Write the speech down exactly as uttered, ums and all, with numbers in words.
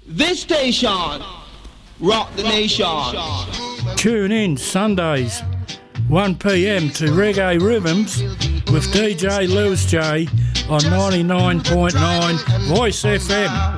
This station, rock the nation. Tune in Sundays, one p m to Reggae Rhythms with D J Lewis J on ninety-nine point nine Voice F M.